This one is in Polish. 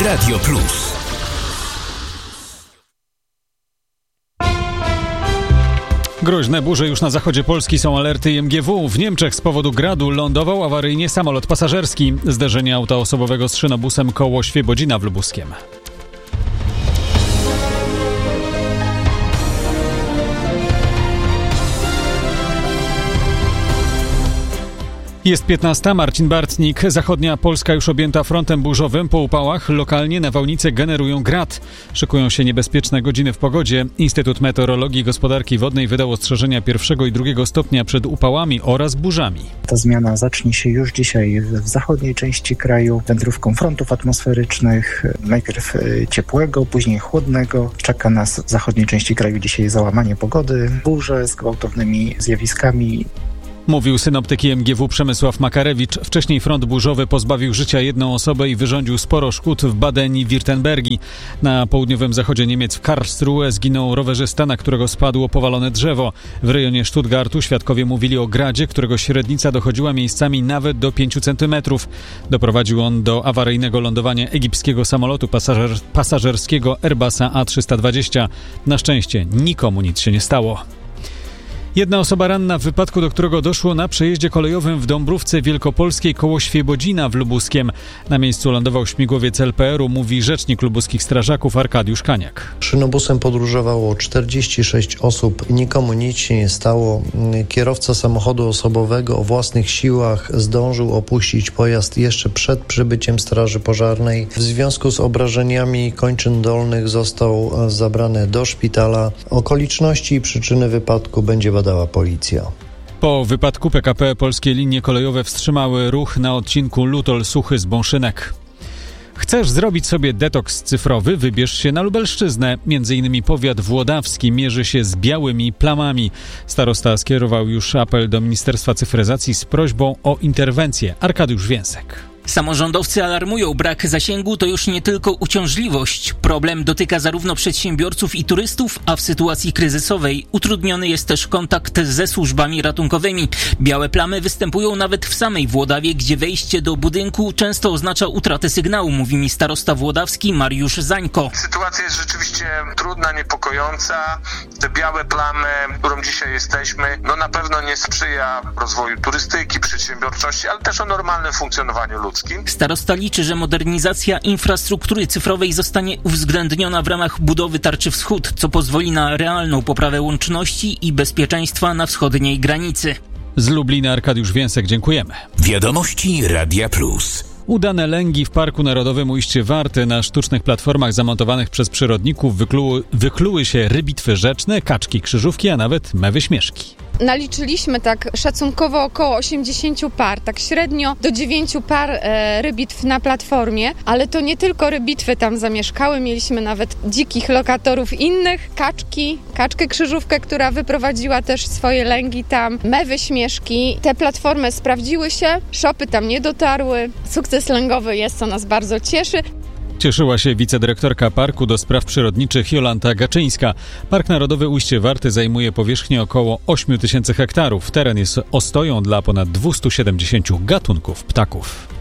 Radio Plus. Groźne burze już na zachodzie Polski, są alerty IMGW. W Niemczech z powodu gradu lądował awaryjnie samolot pasażerski. Zderzenie auta osobowego z szynobusem koło Świebodzina w Lubuskiem. Jest 15. Marcin Bartnik. Zachodnia Polska już objęta frontem burzowym. Po upałach lokalnie nawałnice generują grad. Szykują się niebezpieczne godziny w pogodzie. Instytut Meteorologii i Gospodarki Wodnej wydał ostrzeżenia 1. i 2. stopnia przed upałami oraz burzami. Ta zmiana zacznie się już dzisiaj w zachodniej części kraju wędrówką frontów atmosferycznych. Najpierw ciepłego, później chłodnego. Czeka nas w zachodniej części kraju dzisiaj załamanie pogody, burze z gwałtownymi zjawiskami. Mówił synoptyk IMGW Przemysław Makarewicz. Wcześniej front burzowy pozbawił życia jedną osobę i wyrządził sporo szkód w Badeni-Wirtembergi. Na południowym zachodzie Niemiec w Karlsruhe zginął rowerzysta, na którego spadło powalone drzewo. W rejonie Stuttgartu świadkowie mówili o gradzie, którego średnica dochodziła miejscami nawet do 5 cm. Doprowadził on do awaryjnego lądowania egipskiego samolotu pasażerskiego Airbusa A320. Na szczęście nikomu nic się nie stało. Jedna osoba ranna w wypadku, do którego doszło na przejeździe kolejowym w Dąbrówce Wielkopolskiej koło Świebodzina w Lubuskiem. Na miejscu lądował śmigłowiec LPR-u, mówi rzecznik lubuskich strażaków Arkadiusz Kaniak. Szynobusem podróżowało 46 osób, nikomu nic się nie stało. Kierowca samochodu osobowego o własnych siłach zdążył opuścić pojazd jeszcze przed przybyciem straży pożarnej. W związku z obrażeniami kończyn dolnych został zabrany do szpitala. Okoliczności i przyczyny wypadku będzie badała policja. Po wypadku PKP Polskie Linie Kolejowe wstrzymały ruch na odcinku Lutol-Suchy z Bąszynek. Chcesz zrobić sobie detoks cyfrowy? Wybierz się na Lubelszczyznę. Między innymi powiat włodawski mierzy się z białymi plamami. Starosta skierował już apel do Ministerstwa Cyfryzacji z prośbą o interwencję. Arkadiusz Więsek. Samorządowcy alarmują, brak zasięgu to już nie tylko uciążliwość. Problem dotyka zarówno przedsiębiorców i turystów, a w sytuacji kryzysowej utrudniony jest też kontakt ze służbami ratunkowymi. Białe plamy występują nawet w samej Włodawie, gdzie wejście do budynku często oznacza utratę sygnału, mówi mi starosta włodawski Mariusz Zańko. Sytuacja jest rzeczywiście trudna, niepokojąca. Te białe plamy, którą dzisiaj jesteśmy, na pewno nie sprzyja rozwoju turystyki, przedsiębiorczości, ale też o normalnym funkcjonowaniu ludzkim. Starosta liczy, że modernizacja infrastruktury cyfrowej zostanie uwzględniona w ramach budowy Tarczy Wschód, co pozwoli na realną poprawę łączności i bezpieczeństwa na wschodniej granicy. Z Lublina Arkadiusz Więsek, dziękujemy. Wiadomości Radia Plus. Udane lęgi w Parku Narodowym Ujście Warty. Na sztucznych platformach zamontowanych przez przyrodników wykluły się rybitwy rzeczne, kaczki krzyżówki, a nawet mewy śmieszki. Naliczyliśmy tak szacunkowo około 80 par, tak średnio do 9 par rybitw na platformie, ale to nie tylko rybitwy tam zamieszkały, mieliśmy nawet dzikich lokatorów innych, kaczkę krzyżówkę, która wyprowadziła też swoje lęgi tam, mewy śmieszki. Te platformy sprawdziły się, szopy tam nie dotarły, sukces lęgowy jest, co nas bardzo cieszy. Cieszyła się wicedyrektorka Parku do Spraw Przyrodniczych Jolanta Gaczyńska. Park Narodowy Ujście Warty zajmuje powierzchnię około 8 000 hektarów. Teren jest ostoją dla ponad 270 gatunków ptaków.